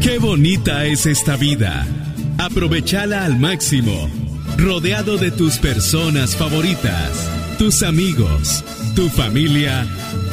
Qué bonita es esta vida. Aprovechala al máximo, rodeado de tus personas favoritas, tus amigos, tu familia